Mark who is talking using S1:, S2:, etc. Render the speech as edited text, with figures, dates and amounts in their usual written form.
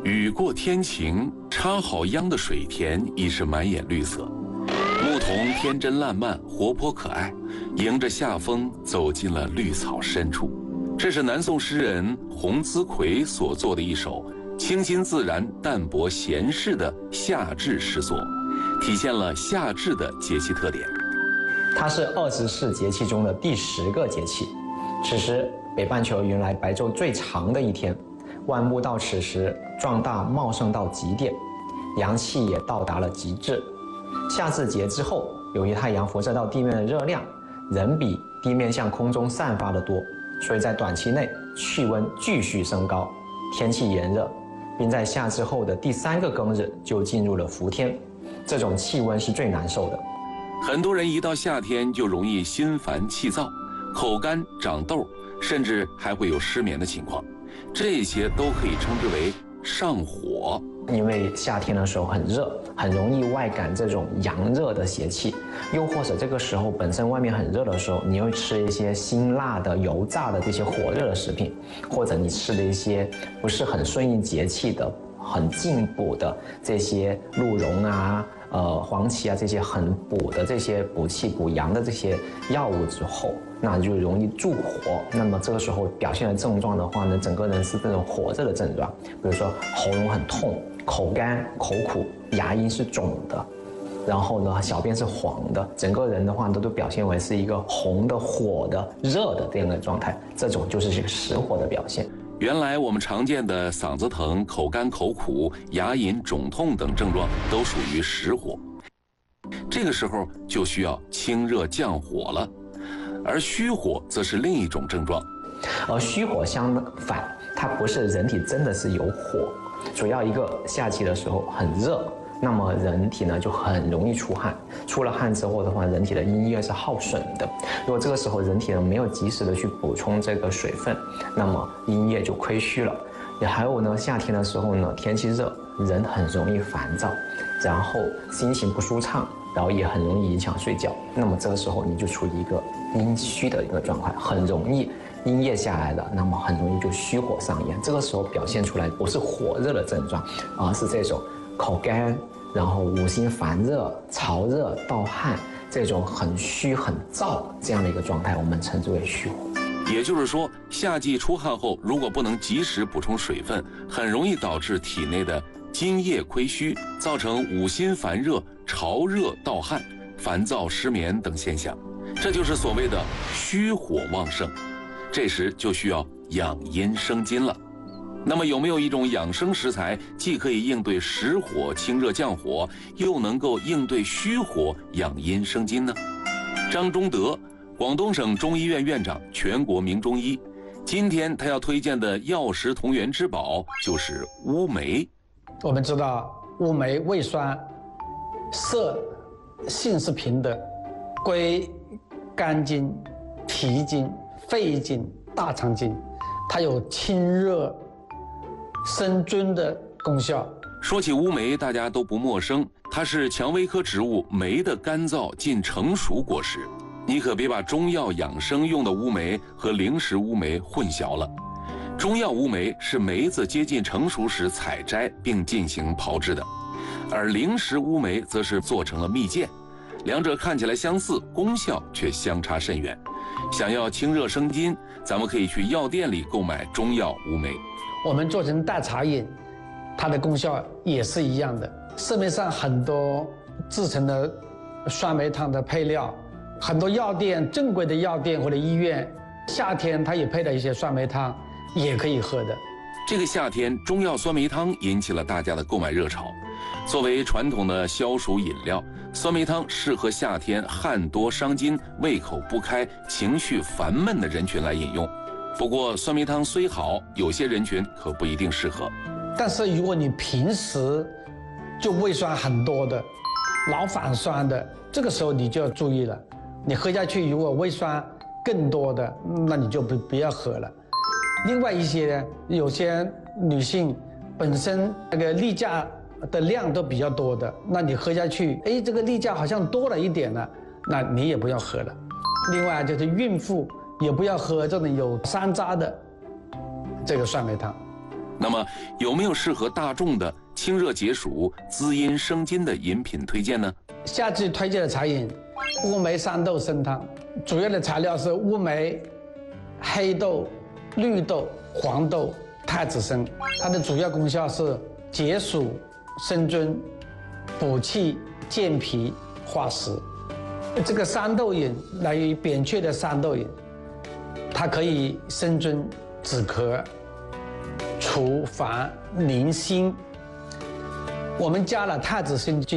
S1: 雨过天晴，插好秧的水田已是满眼绿色。牧童天真烂漫，活泼可爱，迎着夏风走进了绿草深处。这是南宋诗人洪资奎所作的一首清新自然、淡泊闲适的夏至诗作，体现了夏至的节气特点。
S2: 它是24节气中的第10个节气。此时，北半球迎来白昼最长的一天，万物到此时壮大茂盛到极点，阳气也到达了极致。夏至节之后，由于太阳辐射到地面的热量仍比地面向空中散发的多，所以在短期内气温继续升高，天气炎热，并在夏至后的第3个庚日就进入了伏天。这种气温是最难受的。
S1: 很多人一到夏天就容易心烦气躁、口干、长痘，甚至还会有失眠的情况，这些都可以称之为上火。
S2: 因为夏天的时候很热，很容易外感这种阳热的邪气，又或者这个时候本身外面很热的时候，你会吃一些辛辣的、油炸的这些火热的食品，或者你吃的一些不是很顺应节气的、很进补的这些鹿茸啊、黄芪啊这些很补的这些补气补阳的这些药物之后，那就容易助火。那么这个时候表现的症状的话呢，整个人是这种火热的症状，比如说喉咙很痛、口干、口苦、牙龈是肿的，然后呢小便是黄的，整个人的话都表现为是一个红的、火的、热的这样的状态，这种就是这个实火的表现。
S1: 原来我们常见的嗓子疼、口干口苦、牙龈肿痛等症状都属于实火，这个时候就需要清热降火了。而虚火则是另一种症状。
S2: 而虚火相反，它不是人体真的是有火，主要一个夏季的时候很热，那么人体呢就很容易出汗，出了汗之后的话，人体的阴液是耗损的。如果这个时候人体呢没有及时的去补充这个水分，那么阴液就亏虚了。也还有呢，夏天的时候呢，天气热，人很容易烦躁，然后心情不舒畅，然后也很容易影响睡觉。那么这个时候你就处于一个阴虚的一个状态，很容易阴液下来了，那么很容易就虚火上炎。这个时候表现出来不是火热的症状，而是这种口干，然后五心烦热、潮热、盗汗，这种很虚很燥这样的一个状态，我们称之为虚火。
S1: 也就是说，夏季出汗后，如果不能及时补充水分，很容易导致体内的津液亏虚，造成五心烦热、潮热、盗汗、烦躁、失眠等现象，这就是所谓的虚火旺盛。这时就需要养阴生津了。那么有没有一种养生食材，既可以应对实火清热降火，又能够应对虚火养阴生津呢？张忠德，广东省中医院院长，全国名中医。今天他要推荐的药食同源之宝就是乌梅。
S3: 我们知道乌梅味酸，色性是平的，归肝经、脾经、肺经、大肠经，它有清热生津的功效。
S1: 说起乌梅，大家都不陌生，它是蔷薇科植物梅的干燥近成熟果实。你可别把中药养生用的乌梅和零食乌梅混淆了。中药乌梅是梅子接近成熟时采摘并进行炮制的，而零食乌梅则是做成了蜜饯，两者看起来相似，功效却相差甚远。想要清热生津，咱们可以去药店里购买中药乌梅。
S3: 我们做成代茶饮，它的功效也是一样的。市面上很多制成的酸梅汤的配料，很多药店、正规的药店或者医院，夏天它也配了一些酸梅汤，也可以喝的。
S1: 这个夏天，中药酸梅汤引起了大家的购买热潮。作为传统的消暑饮料，酸梅汤适合夏天汗多伤津、胃口不开、情绪烦闷的人群来饮用。不过，酸梅汤虽好，有些人群可不一定适合。
S3: 但是如果你平时就胃酸很多的、老反酸的，这个时候你就要注意了。你喝下去，如果胃酸更多的，那你就不要喝了。另外一些呢，有些女性本身那个例假的量都比较多的，那你喝下去，哎，这个例假好像多了一点了，那你也不要喝了。另外就是孕妇也不要喝这种有山楂的这个酸梅汤。
S1: 那么有没有适合大众的清热解暑、滋阴生津的饮品推荐呢？
S3: 夏季推荐的茶饮，乌梅三豆参汤，主要的材料是乌梅、黑豆、绿豆、黄豆、太子参。它的主要功效是解暑、生津、补气、健脾、化湿。这个三豆饮来于扁鹊的三豆饮，它可以生津、止咳、除烦、宁心。我们加了太子参进